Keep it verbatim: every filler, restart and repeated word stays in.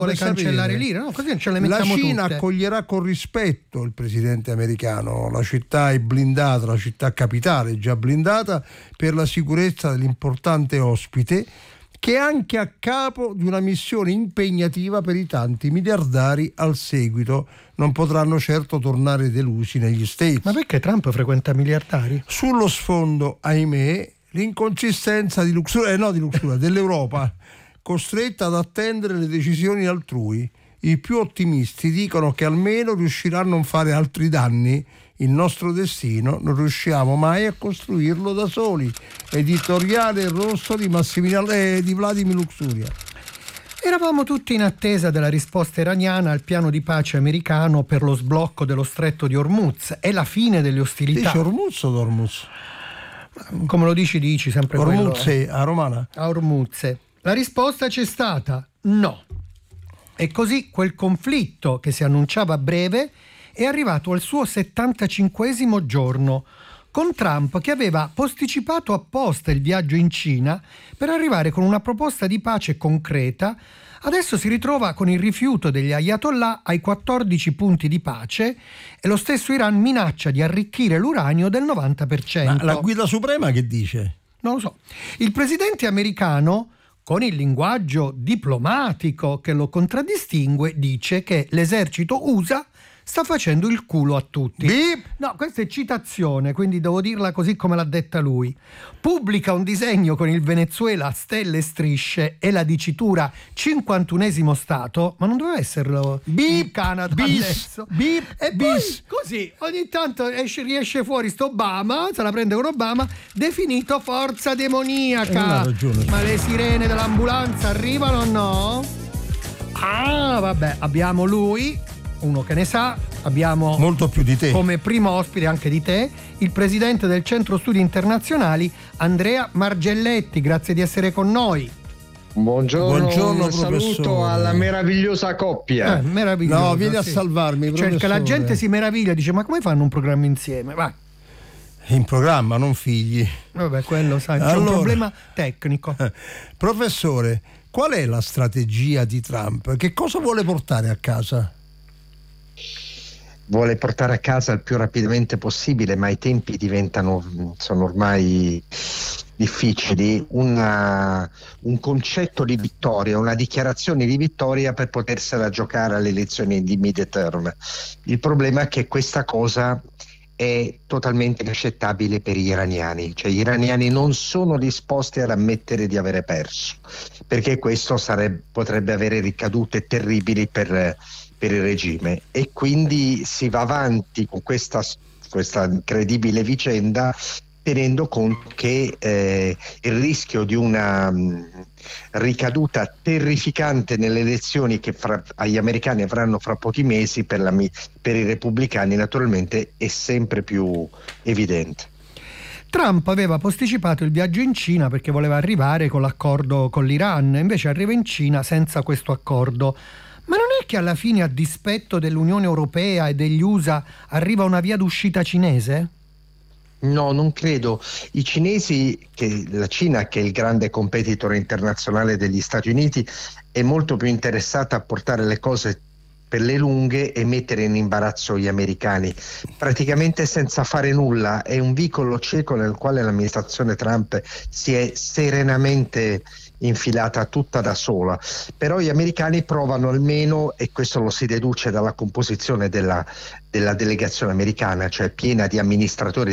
vuole cancellare l'Iran, no, così non ce le mettiamo tutte. La Cina accoglierà con rispetto il presidente americano. La città è blindata, la città capitale è già blindata per la sicurezza dell'importante ospite, che è anche a capo di una missione impegnativa per i tanti miliardari al seguito. Non potranno certo tornare delusi negli States. Ma perché Trump frequenta miliardari? Sullo sfondo, ahimè, l'inconsistenza di Luxuria, eh no, di Luxuria, dell'Europa, costretta ad attendere le decisioni altrui. I più ottimisti dicono che almeno riuscirà a non fare altri danni. Il nostro destino non riusciamo mai a costruirlo da soli. Editoriale rosso di Massimiliano eh, di Vladimir Luxuria. Eravamo tutti in attesa della risposta iraniana al piano di pace americano per lo sblocco dello stretto di Hormuz e la fine delle ostilità. Dice Hormuz o Hormuz? Come lo dici, dici sempre Hormuz, quello. Eh. A romana? A Hormuz. La risposta c'è stata no. E così quel conflitto che si annunciava breve è arrivato al suo settantacinquesimo giorno, con Trump che aveva posticipato apposta il viaggio in Cina per arrivare con una proposta di pace concreta. Adesso si ritrova con il rifiuto degli ayatollah ai quattordici punti di pace e lo stesso Iran minaccia di arricchire l'uranio del novanta per cento. Ma la guida suprema che dice? Non lo so. Il presidente americano, con il linguaggio diplomatico che lo contraddistingue, dice che l'esercito U S A sta facendo il culo a tutti. Beep. No, questa è citazione, quindi devo dirla così come l'ha detta lui. Pubblica un disegno con il Venezuela a stelle e strisce e la dicitura cinquantunesimo stato, ma non doveva esserlo Beep. il Canada Bis. adesso. Beep. E Bis. poi così ogni tanto esce, riesce fuori sto Obama, se la prende con Obama, definito forza demoniaca. Ragione, ma le sirene dell'ambulanza arrivano o no? Ah, vabbè, abbiamo lui, uno che ne sa, abbiamo molto più di te come primo ospite anche di te, il presidente del Centro Studi Internazionali, Andrea Margelletti. Grazie di essere con noi. Buongiorno, Buongiorno un saluto alla meravigliosa coppia. Eh, meraviglioso. No, vieni sì. a salvarmi, cioè, che la gente si meraviglia, dice ma come fanno un programma insieme? Vai. In programma, non figli. Vabbè, quello sai, c'è allora, un problema tecnico. Professore, qual è la strategia di Trump? Che cosa vuole portare a casa? Vuole portare a casa il più rapidamente possibile, ma i tempi diventano, sono ormai difficili, una, un concetto di vittoria, una dichiarazione di vittoria per potersela giocare alle elezioni di mid-term. Il problema è che questa cosa è totalmente inaccettabile per gli iraniani, cioè gli iraniani non sono disposti ad ammettere di avere perso, perché questo sarebbe, potrebbe avere ricadute terribili per per il regime, e quindi si va avanti con questa, questa incredibile vicenda, tenendo conto che eh, il rischio di una mh, ricaduta terrificante nelle elezioni che fra, agli americani avranno fra pochi mesi per, la, per i repubblicani naturalmente è sempre più evidente. Trump aveva posticipato il viaggio in Cina perché voleva arrivare con l'accordo con l'Iran, invece arriva in Cina senza questo accordo. Ma non è che alla fine, a dispetto dell'Unione Europea e degli U S A, arriva una via d'uscita cinese? No, non credo. I cinesi, che la Cina, che è il grande competitor internazionale degli Stati Uniti, è molto più interessata a portare le cose per le lunghe e mettere in imbarazzo gli americani, praticamente senza fare nulla. È un vicolo cieco nel quale l'amministrazione Trump si è serenamente infilata tutta da sola, però gli americani provano almeno, e questo lo si deduce dalla composizione della, della delegazione americana, cioè piena di amministratori